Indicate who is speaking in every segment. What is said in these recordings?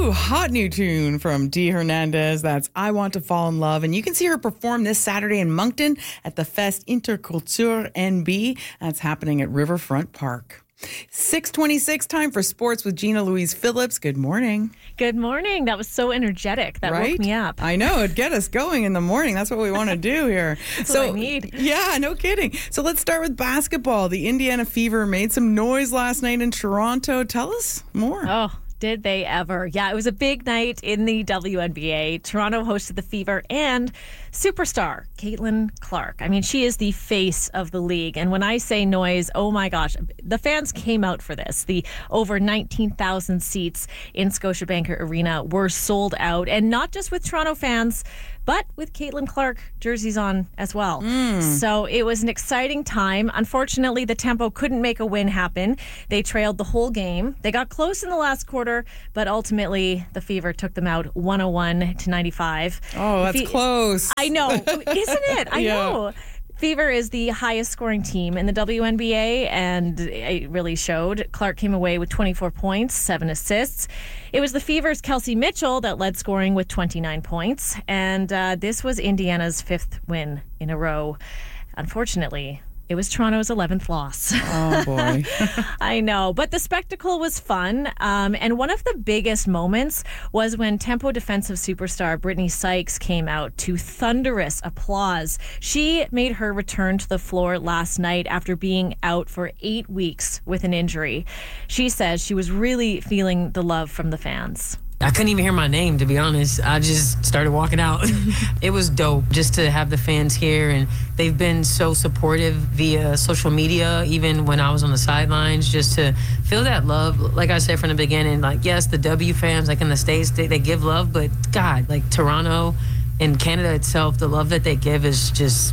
Speaker 1: hot new tune from Dee Hernandez. That's I Want to Fall in Love. And you can see her perform this Saturday in Moncton at the Fest Interculture NB. That's happening at Riverfront Park. 6:26, time for sports with Gina Louise Phillips. Good morning.
Speaker 2: Good morning. That was so energetic. That woke me up.
Speaker 1: I know. It'd get us going in the morning. That's what we want to do here.
Speaker 2: That's what I need.
Speaker 1: Yeah, no kidding. So let's start with basketball. The Indiana Fever made some noise last night in Toronto. Tell us more.
Speaker 2: Oh, did they ever? Yeah, it was a big night in the WNBA. Toronto hosted the Fever and superstar Caitlin Clark. I mean, she is the face of the league. And when I say noise, oh my gosh, the fans came out for this. The over 19,000 seats in Scotiabank Arena were sold out. And not just with Toronto fans, but with Caitlin Clark jerseys on as well. So it was an exciting time. Unfortunately, the Tempo couldn't make a win happen. They trailed the whole game. They got close in the last quarter, but ultimately the Fever took them out 101-95.
Speaker 1: Oh, that's close.
Speaker 2: I know. Isn't it? I know. Fever is the highest scoring team in the WNBA, and it really showed. Clark came away with 24 points, 7 assists. It was the Fever's Kelsey Mitchell that led scoring with 29 points, and this was Indiana's 5th win in a row. Unfortunately, it was Toronto's 11th loss.
Speaker 1: Oh, boy.
Speaker 2: I know. But the spectacle was fun. And one of the biggest moments was when Tempo defensive superstar Brittany Sykes came out to thunderous applause. She made her return to the floor last night after being out for 8 weeks with an injury. She says she was really feeling the love from the fans.
Speaker 3: I couldn't even hear my name, to be honest. I just started walking out. It was dope just to have the fans here, and they've been so supportive via social media, even when I was on the sidelines, just to feel that love. Like I said from the beginning, like, yes, the W fans, like in the States, they give love, but God, like Toronto and Canada itself, the love that they give is just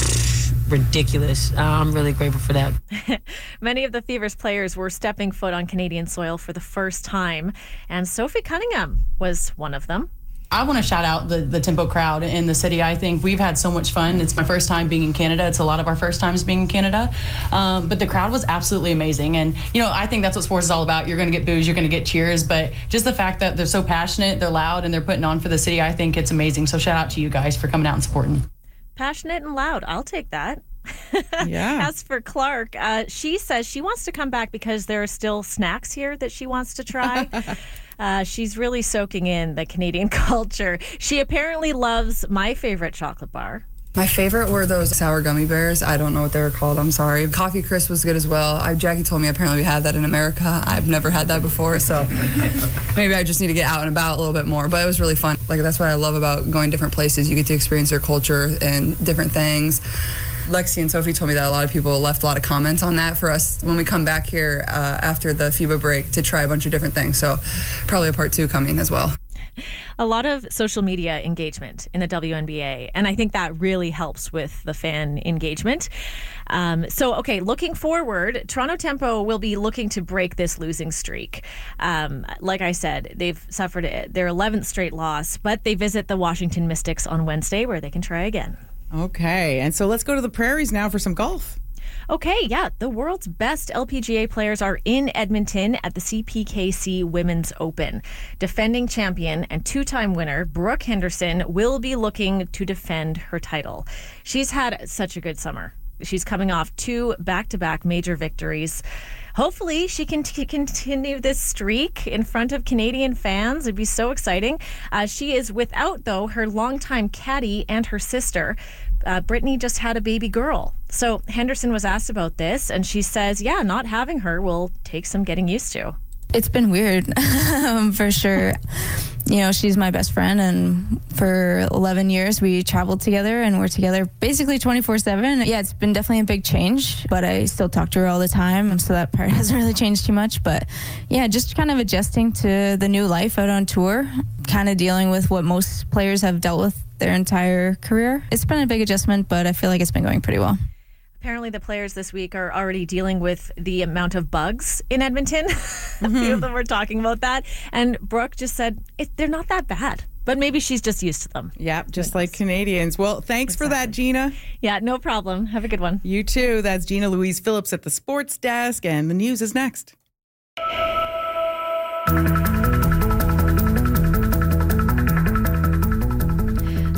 Speaker 3: ridiculous. I'm really grateful for that.
Speaker 2: Many of the Fever's players were stepping foot on Canadian soil for the first time, and Sophie Cunningham was one of them.
Speaker 4: I want to shout out the Tempo crowd in the city. I think we've had so much fun. It's my first time being in Canada. It's a lot of our first times being in Canada. But the crowd was absolutely amazing. And, you know, I think that's what sports is all about. You're going to get boos, you're going to get cheers. But just the fact that they're so passionate, they're loud, and they're putting on for the city, I think it's amazing. So shout out to you guys for coming out and supporting.
Speaker 2: Passionate and loud. I'll take that.
Speaker 1: Yeah.
Speaker 2: As for Clark, she says she wants to come back because there are still snacks here that she wants to try. She's really soaking in the Canadian culture. She apparently loves my favorite chocolate bar.
Speaker 5: My favorite were those sour gummy bears. I don't know what they were called. I'm sorry. Coffee Crisp was good as well. Jackie told me apparently we had that in America. I've never had that before, so maybe I just need to get out and about a little bit more. But it was really fun. Like, that's what I love about going different places. You get to experience their culture and different things. Lexi and Sophie told me that a lot of people left a lot of comments on that for us when we come back here after the FIBA break to try a bunch of different things. So probably a part 2 coming as well.
Speaker 2: A lot of social media engagement in the WNBA, and I think that really helps with the fan engagement. Okay, looking forward, Toronto Tempo will be looking to break this losing streak. Like I said, they've suffered their 11th straight loss, but they visit the Washington Mystics on Wednesday, where they can try again.
Speaker 1: Okay, and so let's go to the prairies now for some golf.
Speaker 2: Okay, yeah, the world's best LPGA players are in Edmonton at the CPKC Women's Open. Defending champion and 2-time winner Brooke Henderson will be looking to defend her title. She's had such a good summer. She's coming off 2 back-to-back major victories. Hopefully she can continue this streak in front of Canadian fans. It'd be so exciting. She is without, though, her longtime caddy and her sister. Brittany just had a baby girl. So Henderson was asked about this, and she says, yeah, not having her will take some getting used to.
Speaker 6: It's been weird, for sure. You know, she's my best friend, and for 11 years we traveled together, and we're together basically 24/7. Yeah, it's been definitely a big change, but I still talk to her all the time, so that part hasn't really changed too much. But yeah, just kind of adjusting to the new life out on tour, kind of dealing with what most players have dealt with their entire career. It's been a big adjustment, but I feel like it's been going pretty well.
Speaker 2: Apparently the players this week are already dealing with the amount of bugs in Edmonton. A few of them were talking about that. And Brooke just said they're not that bad. But maybe she's just used to them.
Speaker 1: Yeah, just like Canadians. Well, thanks for that, Gina.
Speaker 2: Yeah, no problem. Have a good one.
Speaker 1: You too. That's Gina Louise Phillips at the Sports Desk, and the news is next.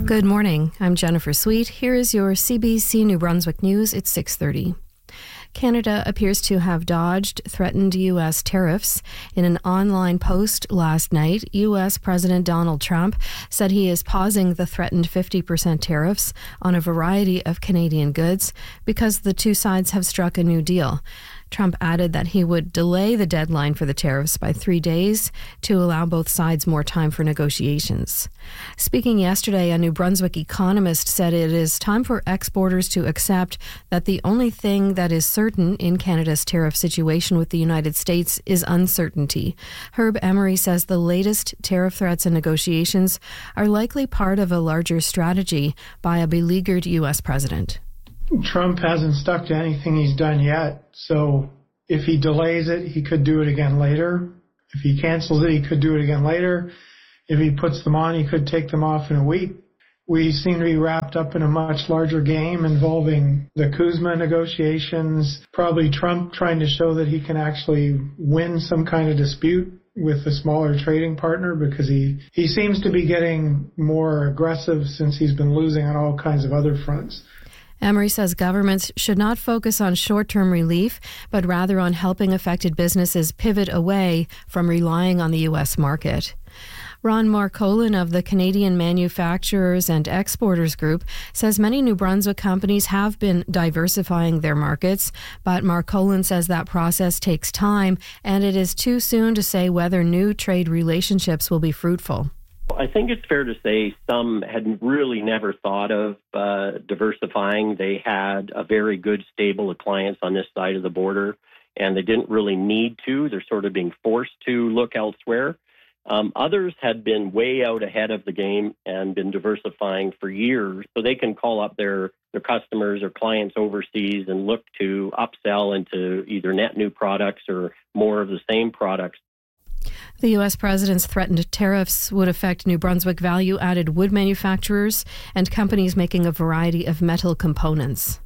Speaker 7: Good morning. I'm Jennifer Sweet. Here is your CBC New Brunswick News. It's 6:30. Canada appears to have dodged threatened U.S. tariffs. In an online post last night, U.S. President Donald Trump said he is pausing the threatened 50% tariffs on a variety of Canadian goods because the two sides have struck a new deal. Trump added that he would delay the deadline for the tariffs by 3 days to allow both sides more time for negotiations. Speaking yesterday, a New Brunswick economist said it is time for exporters to accept that the only thing that is certain in Canada's tariff situation with the United States is uncertainty. Herb Emery says the latest tariff threats and negotiations are likely part of a larger strategy by a beleaguered U.S. president.
Speaker 8: Trump hasn't stuck to anything he's done yet. So if he delays it, he could do it again later. If he cancels it, he could do it again later. If he puts them on, he could take them off in a week. We seem to be wrapped up in a much larger game involving the CUSMA negotiations, probably Trump trying to show that he can actually win some kind of dispute with a smaller trading partner, because he seems to be getting more aggressive since he's been losing on all kinds of other fronts.
Speaker 7: Emery says governments should not focus on short-term relief, but rather on helping affected businesses pivot away from relying on the U.S. market. Ron Marcolin of the Canadian Manufacturers and Exporters Group says many New Brunswick companies have been diversifying their markets, but Marcolin says that process takes time and it is too soon to say whether new trade relationships will be fruitful.
Speaker 9: I think it's fair to say some had really never thought of diversifying. They had a very good stable of clients on this side of the border, and they didn't really need to. They're sort of being forced to look elsewhere. Others had been way out ahead of the game and been diversifying for years, so they can call up their customers or clients overseas and look to upsell into either net new products or more of the same products.
Speaker 7: The U.S. president's threatened tariffs would affect New Brunswick value-added wood manufacturers and companies making a variety of metal components.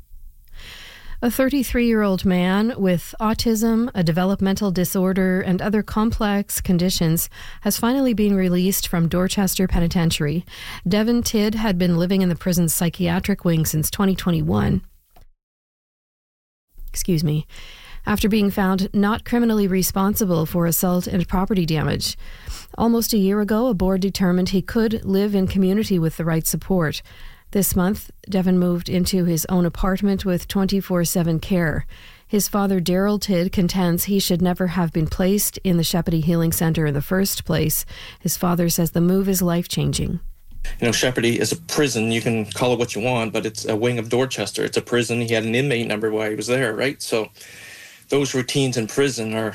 Speaker 7: A 33-year-old man with autism, a developmental disorder, and other complex conditions has finally been released from Dorchester Penitentiary. Devin Tidd had been living in the prison's psychiatric wing since 2021. After being found not criminally responsible for assault and property damage. Almost a year ago, a board determined he could live in community with the right support. This month, Devin moved into his own apartment with 24/7 care. His father, Daryl Tidd, contends he should never have been placed in the Shepparton Healing Centre in the first place. His father says the move is life-changing.
Speaker 10: You know, Shepparton is a prison. You can call it what you want, but it's a wing of Dorchester. It's a prison. He had an inmate number while he was there, right? So those routines in prison are,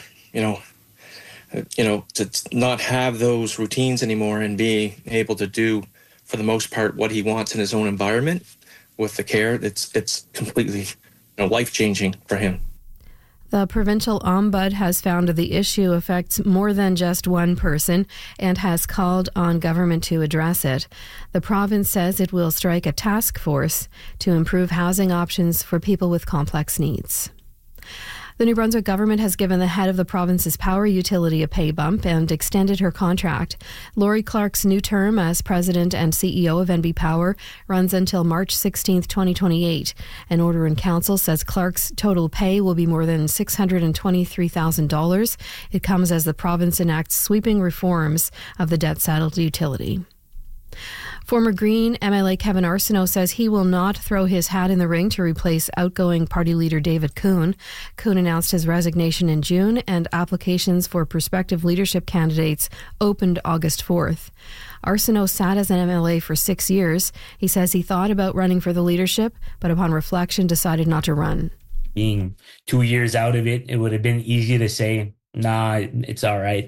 Speaker 10: to not have those routines anymore and be able to do, for the most part, what he wants in his own environment with the care, it's completely life-changing for him.
Speaker 7: The provincial ombudsman has found the issue affects more than just one person and has called on government to address it. The province says it will strike a task force to improve housing options for people with complex needs. The New Brunswick government has given the head of the province's power utility a pay bump and extended her contract. Laurie Clark's new term as president and CEO of NB Power runs until March 16, 2028. An order in council says Clark's total pay will be more than $623,000. It comes as the province enacts sweeping reforms of the debt-saddled utility. Former Green MLA Kevin Arsenault says he will not throw his hat in the ring to replace outgoing party leader David Coon. Coon announced his resignation in June, and applications for prospective leadership candidates opened August 4th. Arsenault sat as an MLA for 6 years. He says he thought about running for the leadership, but upon reflection decided not to run.
Speaker 11: Being 2 years out of it, it would have been easy to say, nah, it's all right.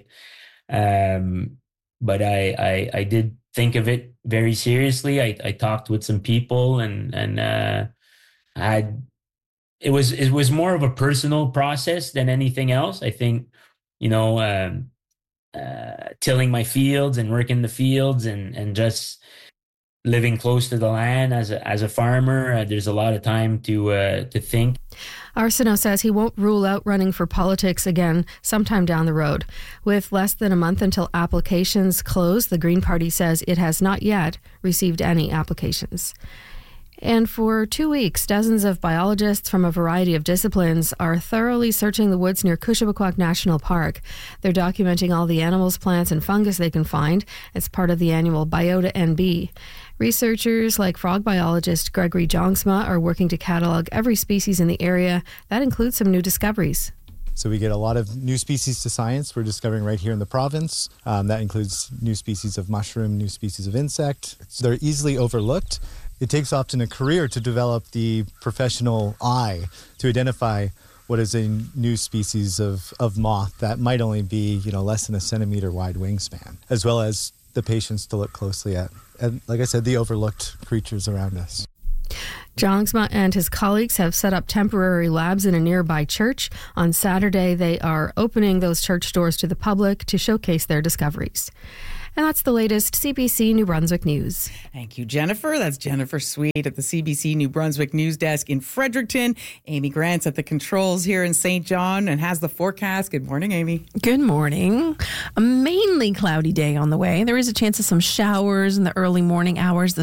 Speaker 11: But I did think of it very seriously. I talked with some people and it was more of a personal process than anything else. I think, tilling my fields and working the fields and just living close to the land as a farmer, there's a lot of time to think.
Speaker 7: Arsenault says he won't rule out running for politics again sometime down the road. With less than a month until applications close, the Green Party says it has not yet received any applications. And for 2 weeks, dozens of biologists from a variety of disciplines are thoroughly searching the woods near Kushabakwak National Park. They're documenting all the animals, plants, and fungus they can find as part of the annual Biota NB. Researchers like frog biologist Gregory Jongsma are working to catalog every species in the area. That includes some new discoveries.
Speaker 12: So we get a lot of new species to science we're discovering right here in the province. That includes new species of mushroom, new species of insect. They're easily overlooked. It takes often a career to develop the professional eye to identify what is a new species of moth that might only be, less than a centimeter wide wingspan, as well as the patience to look closely at, and like I said, the overlooked creatures around us.
Speaker 7: Jongsma and his colleagues have set up temporary labs in a nearby church. On Saturday, they are opening those church doors to the public to showcase their discoveries. And that's the latest CBC New Brunswick news.
Speaker 1: Thank you, Jennifer. That's Jennifer Sweet at the CBC New Brunswick News Desk in Fredericton. Amy Grant's at the controls here in St. John and has the forecast. Good morning, Amy.
Speaker 13: Good morning. A mainly cloudy day on the way. There is a chance of some showers in the early morning hours.